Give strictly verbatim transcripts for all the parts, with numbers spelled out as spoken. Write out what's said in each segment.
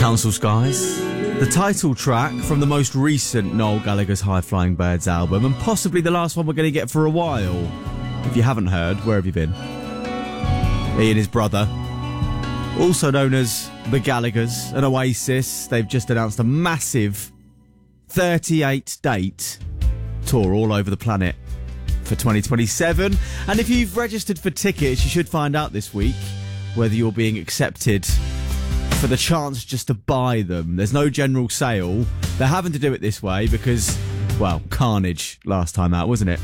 Council Skies, the title track from the most recent Noel Gallagher's High Flying Birds album, and possibly the last one we're going to get for a while. If you haven't heard, where have you been? He and his brother, also known as the Gallaghers and Oasis, they've just announced a massive thirty-eight date tour all over the planet for twenty twenty-seven. And if you've registered for tickets, you should find out this week whether you're being accepted for the chance just to buy them. There's no general sale. They're having to do it this way because, well, carnage last time out, wasn't it?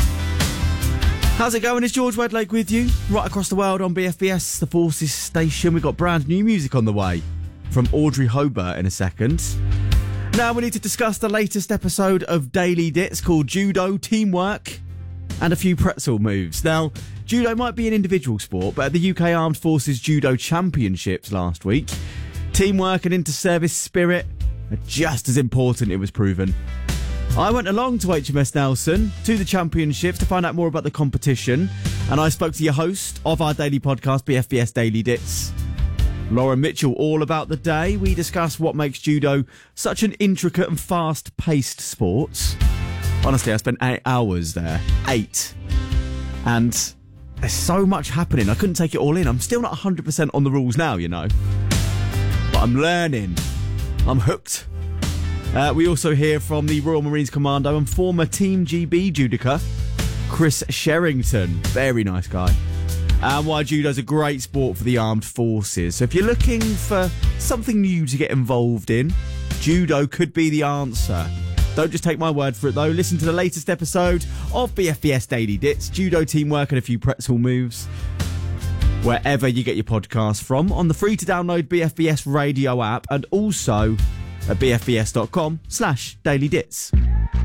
How's it going? It's George Wedlake with you, right across the world on B F B S, the Forces station. We've got brand new music on the way from Audrey Hobart in a second. Now we need to discuss the latest episode of Daily Dits called Judo, Teamwork and a few pretzel moves. Now, judo might be an individual sport, but at the U K Armed Forces Judo Championships last week, teamwork and inter-service spirit are just as important, it was proven. I went along to H M S Nelson to the championships to find out more about the competition, and I spoke to your host of our daily podcast, B F B S Daily Dits, Lauren Mitchell, all about the day. We discuss what makes judo such an intricate and fast-paced sport. Honestly, I spent eight hours there. Eight. And there's so much happening. I couldn't take it all in. I'm still not one hundred percent on the rules now, you know. But I'm learning. I'm hooked. Uh, we also hear from the Royal Marines Commando and former Team G B judoka, Chris Sherrington. Very nice guy. And why judo's a great sport for the armed forces. So if you're looking for something new to get involved in, judo could be the answer. Don't just take my word for it, though. Listen to the latest episode of B F B S Daily Dits, Judo, Teamwork and a few pretzel moves, wherever you get your podcasts from, on the free-to-download B F B S radio app, and also at bfbs.com slash daily dits.